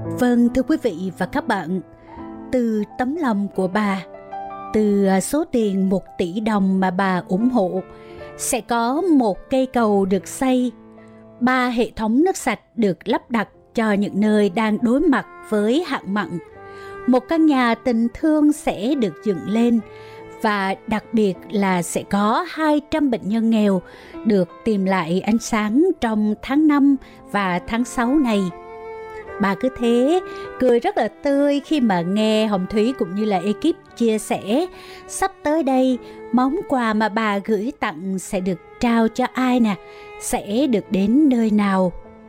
Vâng, thưa quý vị và các bạn, từ tấm lòng của bà, từ số tiền 1 tỷ đồng mà bà ủng hộ, sẽ có một cây cầu được xây, 3 hệ thống nước sạch được lắp đặt cho những nơi đang đối mặt với hạn mặn. Một căn nhà tình thương sẽ được dựng lên, và đặc biệt là sẽ có 200 bệnh nhân nghèo được tìm lại ánh sáng trong tháng 5 và tháng 6 này. Bà cứ thế cười rất là tươi khi mà nghe Hồng Thúy cũng như là ekip chia sẻ sắp tới đây món quà mà bà gửi tặng sẽ được trao cho ai nè, sẽ được đến nơi nào.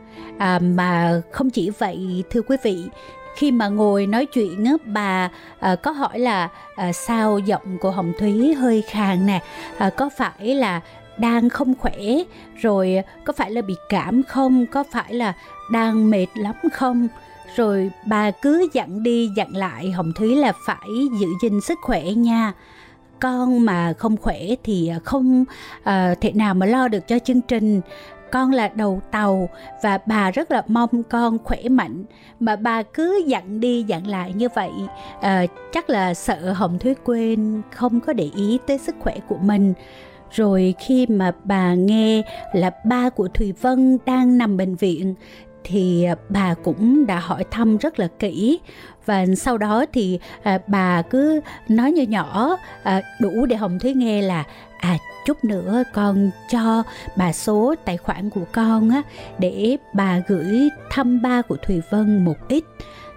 Mà không chỉ vậy thưa quý vị, khi mà ngồi nói chuyện á, bà có hỏi là sao giọng của Hồng Thúy hơi khàn nè, có phải là đang không khỏe, rồi có phải là bị cảm không, có phải là đang mệt lắm không. Rồi bà cứ dặn đi dặn lại Hồng Thúy là phải giữ gìn sức khỏe nha, con mà không khỏe thì không thể nào mà lo được cho chương trình. Con là đầu tàu và bà rất là mong con khỏe mạnh. Mà bà cứ dặn đi dặn lại như vậy, chắc là sợ Hồng Thúy quên, không có để ý tới sức khỏe của mình. Rồi khi mà bà nghe là ba của Thùy Vân đang nằm bệnh viện, thì bà cũng đã hỏi thăm rất là kỹ. Và sau đó thì bà cứ nói nhỏ nhỏ đủ để Hồng Thúy nghe là chút nữa con cho bà số tài khoản của con á, để bà gửi thăm ba của Thùy Vân một ít.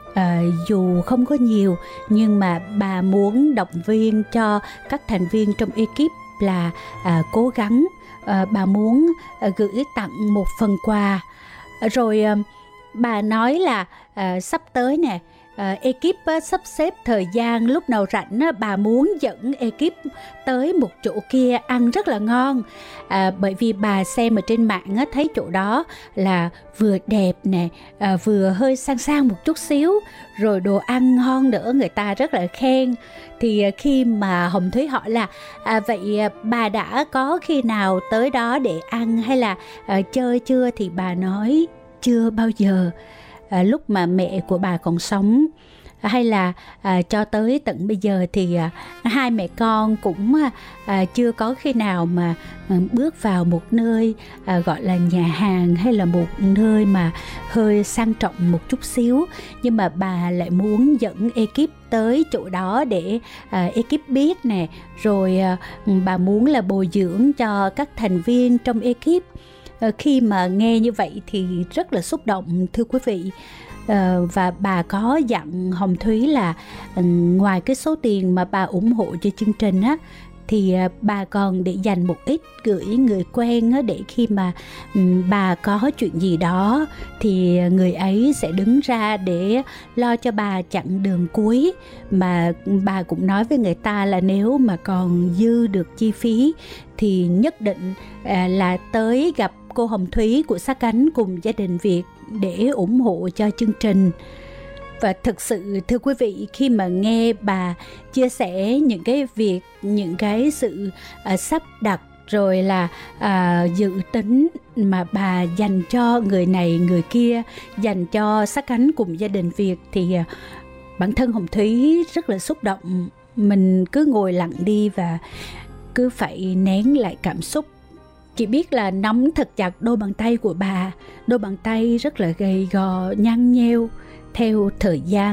Dù không có nhiều, nhưng mà bà muốn động viên cho các thành viên trong ekip là cố gắng. Bà muốn gửi tặng một phần quà. Rồi bà nói là sắp tới nè, ekip sắp xếp thời gian lúc nào rảnh, bà muốn dẫn ekip tới một chỗ kia ăn rất là ngon. Bởi vì bà xem ở trên mạng thấy chỗ đó là vừa đẹp nè, vừa hơi sang sang một chút xíu, rồi đồ ăn ngon nữa, người ta rất là khen. Thì khi mà Hồng Thúy hỏi là vậy bà đã có khi nào tới đó để ăn hay là chơi chưa, thì bà nói chưa bao giờ. Lúc mà mẹ của bà còn sống, hay là cho tới tận bây giờ thì hai mẹ con cũng chưa có khi nào mà bước vào một nơi gọi là nhà hàng hay là một nơi mà hơi sang trọng một chút xíu. Nhưng mà bà lại muốn dẫn ekip tới chỗ đó để ekip biết nè, rồi bà muốn là bồi dưỡng cho các thành viên trong ekip. Khi mà nghe như vậy thì rất là xúc động thưa quý vị. Và bà có dặn Hồng Thúy là ngoài cái số tiền mà bà ủng hộ cho chương trình á, thì bà còn để dành một ít gửi người quen á, để khi mà bà có chuyện gì đó thì người ấy sẽ đứng ra để lo cho bà chặng đường cuối. Mà bà cũng nói với người ta là nếu mà còn dư được chi phí thì nhất định là tới gặp cô Hồng Thúy của Sát Cánh cùng gia đình Việt để ủng hộ cho chương trình. Và thực sự thưa quý vị, khi mà nghe bà chia sẻ những cái việc, những cái sự sắp đặt rồi là dự tính mà bà dành cho người này người kia, dành cho Sát Cánh cùng gia đình Việt, thì bản thân Hồng Thúy rất là xúc động. Mình cứ ngồi lặng đi và cứ phải nén lại cảm xúc. Chỉ biết là nắm thật chặt đôi bàn tay của bà, đôi bàn tay rất là gầy gò, nhăn nheo theo thời gian.